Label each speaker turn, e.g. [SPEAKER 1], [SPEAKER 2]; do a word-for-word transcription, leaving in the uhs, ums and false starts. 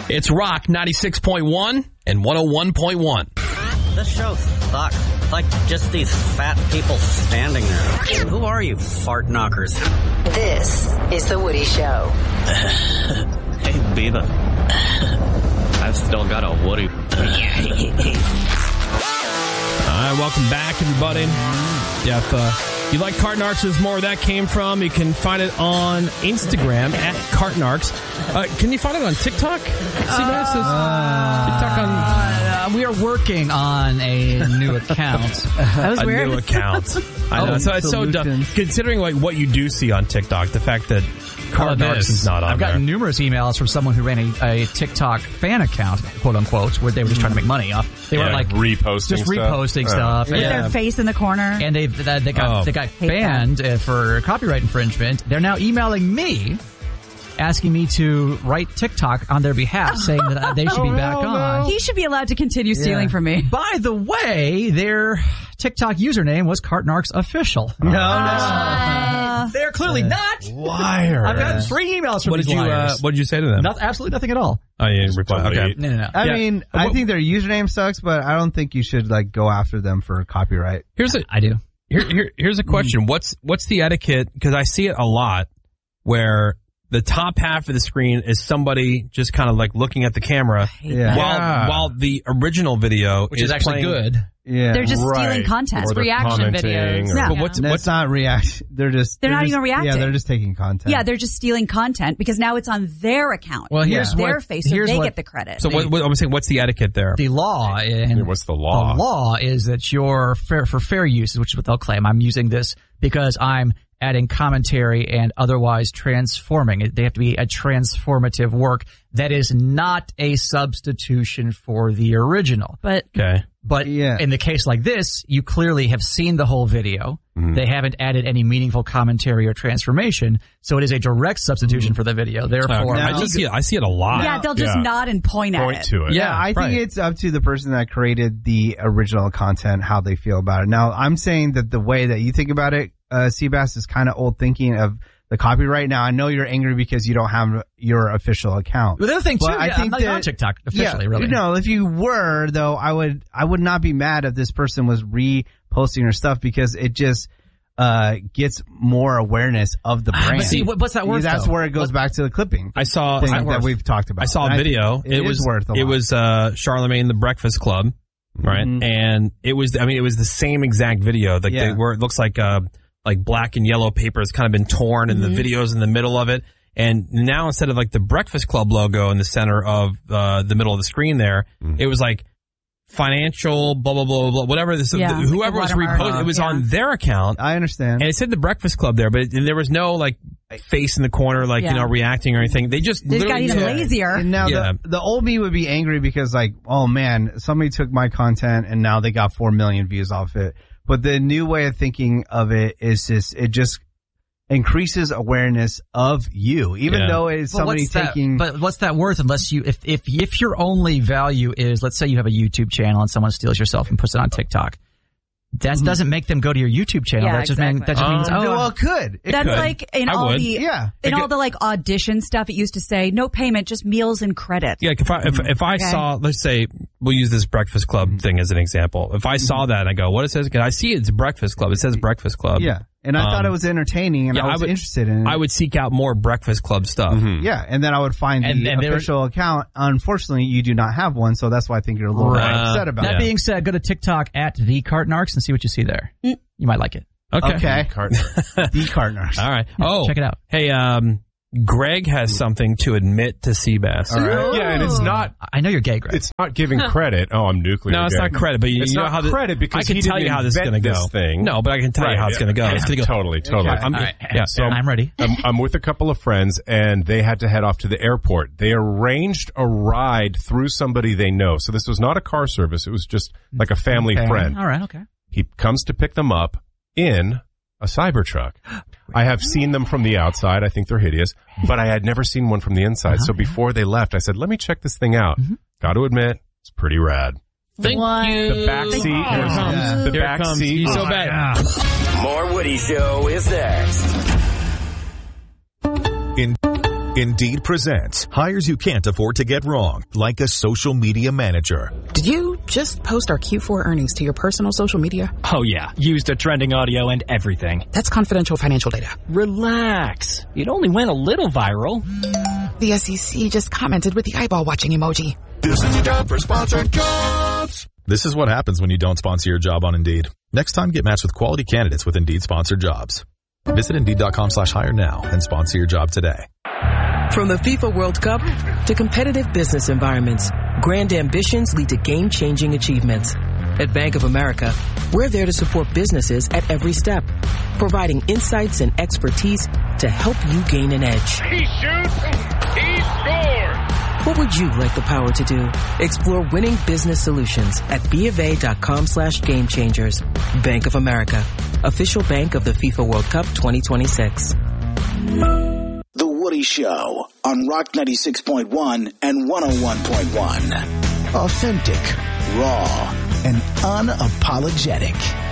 [SPEAKER 1] It's Rock ninety-six point one and one oh one point one.
[SPEAKER 2] This show sucks. Like just these fat people standing there. Who are you, fart knockers?
[SPEAKER 3] This is The Woody Show.
[SPEAKER 2] Hey, Beaver. I've still got a Woody.
[SPEAKER 1] All right, welcome back, everybody. Yeah, if uh, you like Cartnarks, there's more where that came from. You can find it on Instagram at Cartnarks. Uh, can you find it on TikTok? Seabass? Uh, TikTok on...
[SPEAKER 4] Uh, we are working on a new account.
[SPEAKER 5] That was
[SPEAKER 1] a
[SPEAKER 5] weird.
[SPEAKER 1] new account. I know.
[SPEAKER 4] Oh,
[SPEAKER 1] so it's so dumb. Considering like what you do see on TikTok, the fact that Cartnarks is not on
[SPEAKER 4] I've
[SPEAKER 1] there.
[SPEAKER 4] gotten numerous emails from someone who ran a, a TikTok fan account, quote unquote, where they were just trying to make money off. They
[SPEAKER 6] yeah,
[SPEAKER 4] were like
[SPEAKER 6] reposting
[SPEAKER 4] just
[SPEAKER 6] stuff.
[SPEAKER 4] reposting
[SPEAKER 6] Oh.
[SPEAKER 4] stuff.
[SPEAKER 5] With
[SPEAKER 4] and,
[SPEAKER 5] their face in the corner.
[SPEAKER 4] and they they, they got
[SPEAKER 1] Oh.
[SPEAKER 4] they got
[SPEAKER 5] Hate
[SPEAKER 4] banned uh, for copyright infringement. They're now emailing me, asking me to write TikTok on their behalf, saying that uh, they should be back on.
[SPEAKER 5] He should be allowed to continue stealing
[SPEAKER 4] Yeah.
[SPEAKER 5] from me.
[SPEAKER 4] By the way, their TikTok username was Cartnarks Official. No,
[SPEAKER 5] Uh,
[SPEAKER 4] they're clearly not.
[SPEAKER 6] Liar.
[SPEAKER 4] I've gotten three emails from
[SPEAKER 1] what did
[SPEAKER 4] these
[SPEAKER 1] you uh,
[SPEAKER 4] liars.
[SPEAKER 1] What did you say to them?
[SPEAKER 4] Not, absolutely nothing at all.
[SPEAKER 1] Oh, you didn't reply. Okay.
[SPEAKER 6] delete.
[SPEAKER 4] No, no, no.
[SPEAKER 7] I
[SPEAKER 1] Yeah.
[SPEAKER 7] mean, I
[SPEAKER 1] What-
[SPEAKER 7] think their username sucks, but I don't think you should like go after them for copyright.
[SPEAKER 1] Here's a
[SPEAKER 4] I do.
[SPEAKER 1] here, here here's a question. What's what's the etiquette? Because I see it a lot where the top half of the screen is somebody just kind of like looking at the camera
[SPEAKER 7] Yeah.
[SPEAKER 1] while
[SPEAKER 6] Yeah.
[SPEAKER 1] while the original video
[SPEAKER 4] Which is, actually
[SPEAKER 1] playing.
[SPEAKER 4] good.
[SPEAKER 7] Yeah.
[SPEAKER 5] They're just
[SPEAKER 6] Right.
[SPEAKER 5] stealing content.
[SPEAKER 6] Or they're
[SPEAKER 5] Reaction
[SPEAKER 6] commenting
[SPEAKER 5] videos.
[SPEAKER 6] or-
[SPEAKER 5] Yeah.
[SPEAKER 1] But what's
[SPEAKER 7] That's
[SPEAKER 1] what's
[SPEAKER 7] not reaction. They're just.
[SPEAKER 5] They're not
[SPEAKER 7] just,
[SPEAKER 5] even reacting.
[SPEAKER 7] Yeah, they're just taking content.
[SPEAKER 5] Yeah, they're just stealing content because now it's on their account.
[SPEAKER 4] Well, here's
[SPEAKER 5] It's their
[SPEAKER 4] what-
[SPEAKER 5] face, so
[SPEAKER 4] here's
[SPEAKER 5] they
[SPEAKER 4] what-
[SPEAKER 5] get the credit.
[SPEAKER 1] so what, what I'm saying? What's the etiquette there?
[SPEAKER 4] The law, and
[SPEAKER 6] Yeah, what's the law?
[SPEAKER 4] The law is that you're fair for fair use, which is what they'll claim. I'm using this because I'm adding commentary and otherwise transforming. They have to be a transformative work that is not a substitution for the original.
[SPEAKER 5] but
[SPEAKER 1] Okay.
[SPEAKER 4] But
[SPEAKER 7] Yeah.
[SPEAKER 4] in the case like this, you clearly have seen the whole video.
[SPEAKER 6] Mm-hmm.
[SPEAKER 4] They haven't added any meaningful commentary or transformation, so it is a direct substitution for the video. Therefore,
[SPEAKER 1] I just see it. I see it a lot.
[SPEAKER 5] yeah, they'll just
[SPEAKER 6] yeah.
[SPEAKER 5] nod and point,
[SPEAKER 6] Point
[SPEAKER 5] at it.
[SPEAKER 6] to it.
[SPEAKER 7] Yeah, I think
[SPEAKER 1] right.
[SPEAKER 7] it's up to the person that created the original content, how they feel about it. Now, I'm saying that the way that you think about it, uh, Seabass, is kind of old thinking of the copyright. Now, I know you're angry because you don't have your official account.
[SPEAKER 4] But the other thing too,
[SPEAKER 7] But I
[SPEAKER 4] yeah,
[SPEAKER 7] think
[SPEAKER 4] I'm not
[SPEAKER 7] that-
[SPEAKER 4] on TikTok officially,
[SPEAKER 7] yeah,
[SPEAKER 4] really.
[SPEAKER 7] No, if you were though, I would I would not be mad if this person was reposting her stuff because it just uh gets more awareness of the brand.
[SPEAKER 4] But see, what- what's that worth,
[SPEAKER 7] That's
[SPEAKER 4] though?
[SPEAKER 7] where it goes back to the clipping.
[SPEAKER 1] I saw
[SPEAKER 7] thing
[SPEAKER 1] I,
[SPEAKER 7] that we've talked about.
[SPEAKER 1] I saw a
[SPEAKER 7] And
[SPEAKER 1] video.
[SPEAKER 7] think
[SPEAKER 1] It,
[SPEAKER 7] it
[SPEAKER 1] was
[SPEAKER 7] is worth a
[SPEAKER 1] it
[SPEAKER 7] lot.
[SPEAKER 1] was uh, Charlemagne the Breakfast Club, right?
[SPEAKER 7] Mhm.
[SPEAKER 1] And it was I mean it was the same exact video. Like
[SPEAKER 7] Yeah.
[SPEAKER 1] they, where it looks like uh like black and yellow paper has kind of been torn, and
[SPEAKER 7] Mm-hmm.
[SPEAKER 1] the video's in the middle of it. And now instead of like the Breakfast Club logo in the center of uh, the middle of the screen there, it was like financial blah blah blah blah whatever this
[SPEAKER 5] Yeah, like
[SPEAKER 1] whoever
[SPEAKER 5] the
[SPEAKER 1] was
[SPEAKER 5] watermark.
[SPEAKER 1] reposting it was
[SPEAKER 5] Yeah.
[SPEAKER 1] on their account.
[SPEAKER 7] I understand.
[SPEAKER 1] And it said the Breakfast Club there, but it, and there was no like face in the corner, like,
[SPEAKER 5] Yeah.
[SPEAKER 1] you know, reacting or anything. They just
[SPEAKER 5] They just got
[SPEAKER 1] literally
[SPEAKER 5] even
[SPEAKER 1] took-
[SPEAKER 5] lazier.
[SPEAKER 7] And now
[SPEAKER 1] Yeah.
[SPEAKER 7] the, the old me would be angry because like, oh man, somebody took my content and now they got four million views off it. But the new way of thinking of it is just, it just increases awareness of you, even
[SPEAKER 1] Yeah.
[SPEAKER 7] though it's
[SPEAKER 4] But
[SPEAKER 7] somebody
[SPEAKER 4] what's that-
[SPEAKER 7] taking.
[SPEAKER 4] but what's that worth unless you, if, if, if your only value is, let's say you have a YouTube channel and someone steals yourself and puts it on TikTok. That doesn't make them go to your YouTube channel.
[SPEAKER 5] Yeah,
[SPEAKER 4] that just, mean,
[SPEAKER 5] exactly.
[SPEAKER 4] that just means,
[SPEAKER 1] Um,
[SPEAKER 4] oh,
[SPEAKER 7] no, well, it could. It
[SPEAKER 5] That's
[SPEAKER 7] could.
[SPEAKER 5] like in
[SPEAKER 1] I
[SPEAKER 5] all
[SPEAKER 1] would.
[SPEAKER 5] the
[SPEAKER 7] Yeah.
[SPEAKER 5] in
[SPEAKER 1] It
[SPEAKER 5] all
[SPEAKER 1] could-
[SPEAKER 5] the like audition stuff. It used to say no payment, just meals and credit.
[SPEAKER 1] Yeah, if I if, if I
[SPEAKER 5] Okay.
[SPEAKER 1] saw, let's say, we'll use this Breakfast Club thing as an example. If I saw that and I go, what it says? Because I see it's Breakfast Club. It says Breakfast Club.
[SPEAKER 7] Yeah. And I
[SPEAKER 1] Um,
[SPEAKER 7] thought it was entertaining and
[SPEAKER 1] yeah,
[SPEAKER 7] I
[SPEAKER 1] I
[SPEAKER 7] was
[SPEAKER 1] would-
[SPEAKER 7] interested in it.
[SPEAKER 1] I would seek out more Breakfast Club stuff.
[SPEAKER 7] Yeah, and then I would find
[SPEAKER 4] And-
[SPEAKER 7] the
[SPEAKER 4] and there-
[SPEAKER 7] official account. Unfortunately, you do not have one, so that's why I think you're a little bit
[SPEAKER 1] Right.
[SPEAKER 7] upset about
[SPEAKER 4] that
[SPEAKER 1] Yeah.
[SPEAKER 4] being said, go to TikTok at the Cartnarks and see what you see there.
[SPEAKER 5] Mm.
[SPEAKER 4] You might like it.
[SPEAKER 1] Okay.
[SPEAKER 7] it. Okay.
[SPEAKER 6] Cart-
[SPEAKER 7] The Cartnarks.
[SPEAKER 1] All right. Oh,
[SPEAKER 4] check it out.
[SPEAKER 1] Hey, um, Greg has something to admit to Seabass.
[SPEAKER 7] All right.
[SPEAKER 6] yeah, and it's not
[SPEAKER 4] I know you're gay, Greg.
[SPEAKER 6] it's not giving credit. Oh, I'm nuclear.
[SPEAKER 1] No, it's
[SPEAKER 6] gay.
[SPEAKER 1] not credit, but you,
[SPEAKER 6] It's
[SPEAKER 1] you know
[SPEAKER 6] not
[SPEAKER 1] how the,
[SPEAKER 6] credit because
[SPEAKER 1] I can
[SPEAKER 6] he
[SPEAKER 1] tell
[SPEAKER 6] didn't
[SPEAKER 1] you how this is going to
[SPEAKER 6] invent
[SPEAKER 1] go.
[SPEAKER 6] this thing.
[SPEAKER 1] No, but I can tell
[SPEAKER 6] Right,
[SPEAKER 1] you how it's
[SPEAKER 6] yeah.
[SPEAKER 1] going to go. It's going to go.
[SPEAKER 6] Totally, totally.
[SPEAKER 1] I'm,
[SPEAKER 4] All right.
[SPEAKER 1] yeah.
[SPEAKER 6] So
[SPEAKER 4] I'm ready.
[SPEAKER 6] I'm, I'm with a couple of friends, and they had to head off to the airport. They arranged a ride through somebody they know. So this was not a car service. It was just like a family
[SPEAKER 7] Okay.
[SPEAKER 6] friend.
[SPEAKER 4] All right, okay.
[SPEAKER 6] He comes to pick them up in a Cybertruck. I have seen them from the outside. I think they're hideous, but I had never seen one from the inside. So before they left, I said, let me check this thing out. Got to admit, it's pretty rad.
[SPEAKER 1] Thank you.
[SPEAKER 6] The back seat,
[SPEAKER 1] Here it comes.
[SPEAKER 6] the
[SPEAKER 1] Here it
[SPEAKER 6] back
[SPEAKER 1] comes.
[SPEAKER 6] seat.
[SPEAKER 1] He's so
[SPEAKER 6] Oh,
[SPEAKER 1] bad.
[SPEAKER 8] More Woody Show is next.
[SPEAKER 9] In
[SPEAKER 8] Indeed presents hires you can't afford to get wrong, like a social media manager.
[SPEAKER 9] Did you just post our Q four earnings to your personal social media?
[SPEAKER 10] Oh yeah, used a trending audio and everything.
[SPEAKER 9] That's confidential financial data.
[SPEAKER 10] Relax. It only went a little viral.
[SPEAKER 9] The S E C just commented with the eyeball watching emoji.
[SPEAKER 11] This is your job for sponsored jobs.
[SPEAKER 12] This is what happens when you don't sponsor your job on Indeed. Next time, get matched with quality candidates with Indeed sponsored jobs. Visit Indeed.com slash hire now and sponsor your job today.
[SPEAKER 13] From the FIFA World Cup to competitive business environments, grand ambitions lead to game-changing achievements. At Bank of America, we're there to support businesses at every step, providing insights and expertise to help you gain an edge.
[SPEAKER 11] He shoots, he scores!
[SPEAKER 13] What would you like the power to do? Explore winning business solutions at BofA.com slash game changers. Bank of America, official bank of the FIFA World Cup twenty twenty-six.
[SPEAKER 14] The Woody Show on Rock ninety-six point one and one oh one point one. Authentic, raw, and unapologetic.